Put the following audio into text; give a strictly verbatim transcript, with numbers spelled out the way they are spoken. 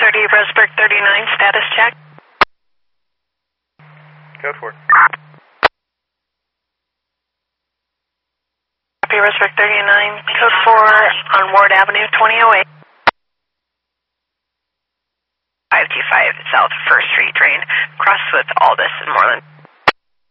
thirty, Roseburg thirty-nine, status check. Code four. Copy, Roseburg thirty-nine, code four on Ward Avenue, twenty oh eight. five two five South First Street, train, cross with Aldous and Moreland.